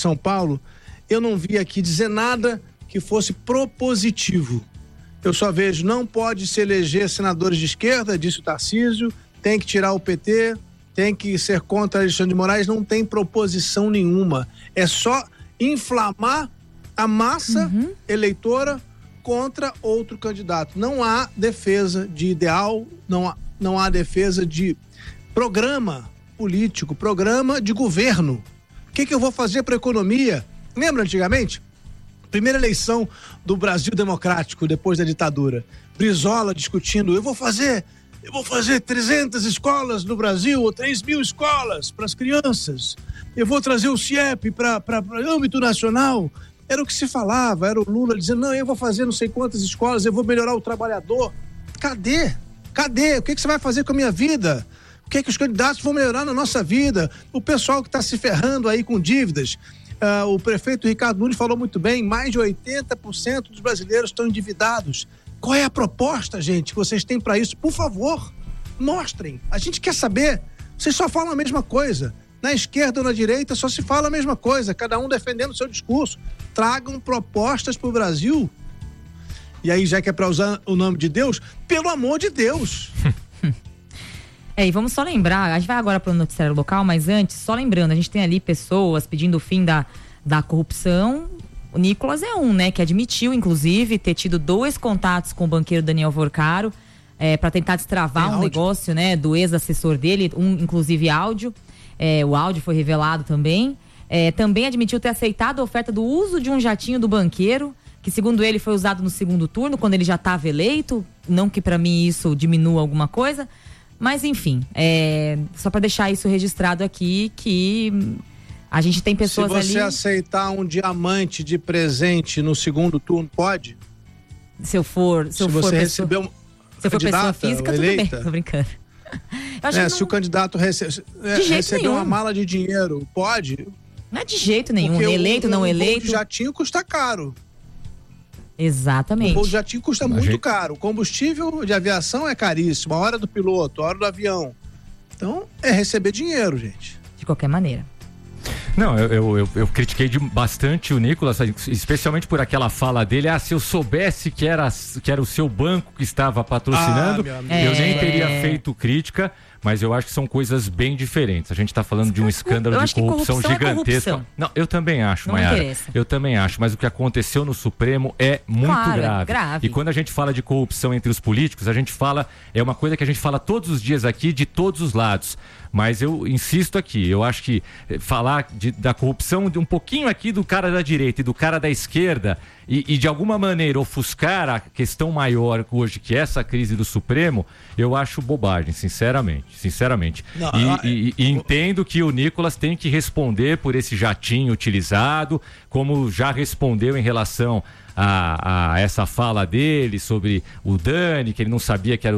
São Paulo, eu não vi aqui dizer nada que fosse propositivo. Eu só vejo, não pode se eleger senadores de esquerda, disse o Tarcísio, tem que tirar o PT, tem que ser contra Alexandre de Moraes, não tem proposição nenhuma. É só inflamar a massa eleitora contra outro candidato. Não há defesa de ideal, não há defesa de programa político, programa de governo. O que eu vou fazer para a economia? Lembra antigamente? Primeira eleição do Brasil Democrático depois da ditadura. Brizola discutindo, eu vou fazer 300 escolas no Brasil, ou 3.000 escolas para as crianças. Eu vou trazer o CIEP para âmbito nacional. Era o que se falava, era o Lula dizendo, não, eu vou fazer não sei quantas escolas, eu vou melhorar o trabalhador. Cadê? O que você vai fazer com a minha vida? O que os candidatos vão melhorar na nossa vida? O pessoal que está se ferrando aí com dívidas. O prefeito Ricardo Nunes falou muito bem, mais de 80% dos brasileiros estão endividados. Qual é a proposta, gente, que vocês têm para isso? Por favor, mostrem. A gente quer saber. Vocês só falam a mesma coisa. Na esquerda ou na direita só se fala a mesma coisa, cada um defendendo o seu discurso. Tragam propostas para o Brasil. E aí, já que é para usar o nome de Deus, pelo amor de Deus. E vamos só lembrar, a gente vai agora para o noticiário local, mas antes, só lembrando, a gente tem ali pessoas pedindo o fim da corrupção. O Nicolas é né, que admitiu, inclusive, ter tido 2 contatos com o banqueiro Daniel Vorcaro para tentar destravar negócio, né, do ex-assessor dele, inclusive áudio. O áudio foi revelado também. Também admitiu ter aceitado a oferta do uso de um jatinho do banqueiro, que segundo ele foi usado no segundo turno, quando ele já estava eleito. Não que para mim isso diminua alguma coisa, mas enfim, só para deixar isso registrado aqui, que a gente tem pessoas ali... Se você aceitar um diamante de presente no segundo turno, pode? Se você receber se for pessoa física, eleita, tudo bem, tô brincando. Se o candidato receber uma mala de dinheiro, pode? Não é de jeito nenhum, eleito, não eleito. O voo de jatinho custa caro. Exatamente. O voo de jatinho custa muito caro. O combustível de aviação é caríssimo. A hora do piloto, a hora do avião. Então, é receber dinheiro, gente. De qualquer maneira. Não, eu critiquei bastante o Nicolas, especialmente por aquela fala dele, se eu soubesse que era o seu banco que estava patrocinando, eu nem teria feito crítica, mas eu acho que são coisas bem diferentes. A gente está falando de um escândalo de corrupção gigantesca. Não, eu também acho, Maiara. Eu também acho, mas o que aconteceu no Supremo é muito grave. E quando a gente fala de corrupção entre os políticos, a gente fala, é uma coisa que a gente fala todos os dias aqui, de todos os lados. Mas eu insisto aqui, eu acho que falar da corrupção de um pouquinho aqui do cara da direita e do cara da esquerda e de alguma maneira ofuscar a questão maior hoje, que é essa crise do Supremo, eu acho bobagem, sinceramente. Não, e entendo que o Nicolas tem que responder por esse jatinho utilizado, como já respondeu em relação a essa fala dele sobre o Dani, que ele não sabia que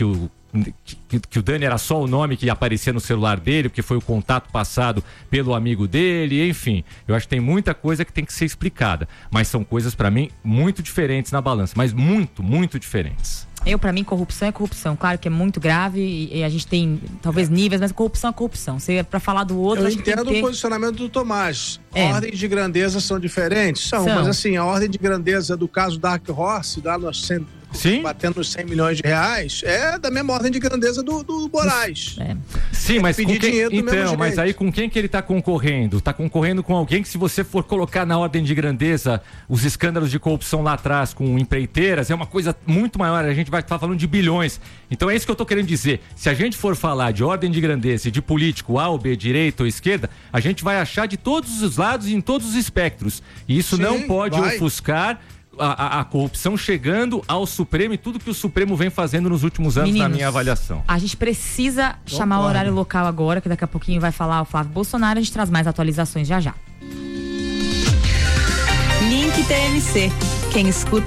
o Dani era só o nome que aparecia no celular dele, porque foi o contato passado pelo amigo dele, enfim. Eu acho que tem muita coisa que tem que ser explicada, mas são coisas para mim muito diferentes na balança, mas muito diferentes. Pra mim, corrupção é corrupção. Claro que é muito grave e a gente tem, talvez, níveis, mas corrupção é corrupção. Pra falar do outro, eu entendo o posicionamento do Tomás. Ordens de grandeza são diferentes? São, mas assim, a ordem de grandeza do caso Dark Horse, lá no centro, batendo nos 100 milhões de reais, é da mesma ordem de grandeza do Moraes. Sim, mas mas aí com quem que ele tá concorrendo? Tá concorrendo com alguém que, se você for colocar na ordem de grandeza os escândalos de corrupção lá atrás com empreiteiras, é uma coisa muito maior, a gente vai estar falando de bilhões. Então é isso que eu tô querendo dizer. Se a gente for falar de ordem de grandeza e de político A ou B, direita ou esquerda, a gente vai achar de todos os lados e em todos os espectros. E isso não pode ofuscar a corrupção chegando ao Supremo e tudo que o Supremo vem fazendo nos últimos anos. Meninos, na minha avaliação. A gente precisa chamar o horário local agora, que daqui a pouquinho vai falar o Flávio Bolsonaro, a gente traz mais atualizações já. Link TMC. Quem escuta